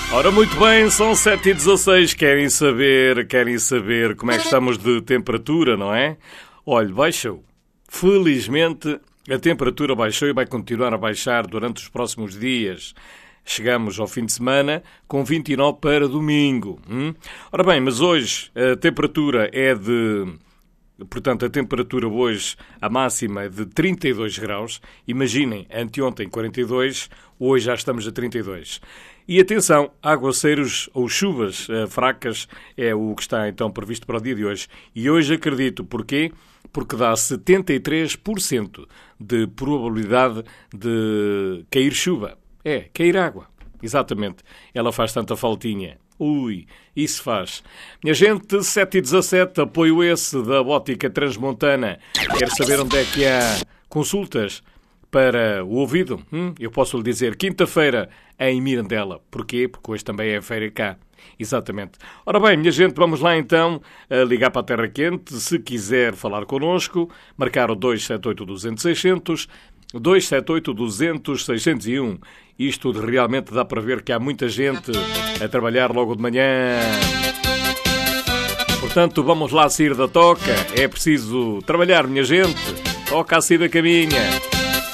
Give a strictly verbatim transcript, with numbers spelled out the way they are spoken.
Ora, muito bem, são sete e dezasseis. Querem saber, querem saber como é que estamos de temperatura, não é? Olha, baixou. Felizmente, a temperatura baixou e vai continuar a baixar durante os próximos dias. Chegamos ao fim de semana com vinte e nove para domingo. Hum? Ora bem, mas hoje a temperatura é de... Portanto, a temperatura hoje, a máxima é de trinta e dois graus. Imaginem, anteontem quarenta e dois, hoje já estamos a trinta e dois. E atenção, aguaceiros ou chuvas uh, fracas é o que está então previsto para o dia de hoje. E hoje acredito, porquê? Porque dá setenta e três por cento de probabilidade de cair chuva. É, cair água. Exatamente. Ela faz tanta faltinha. Ui, isso faz. Minha gente, sete e dezassete, apoio esse da Ótica Transmontana. Quer saber onde é que há consultas para o ouvido? Hum? Eu posso lhe dizer, quinta-feira em Mirandela. Porquê? Porque hoje também é feira cá. Exatamente. Ora bem, minha gente, vamos lá então a ligar para a Terra Quente. Se quiser falar connosco, marcar o dois sete oito, duzentos, seiscentos, dois sete oito, duzentos, seiscentos e um. Isto realmente dá para ver que há muita gente a trabalhar logo de manhã. Portanto, vamos lá sair da toca. É preciso trabalhar, minha gente. Toca a sair da caminha.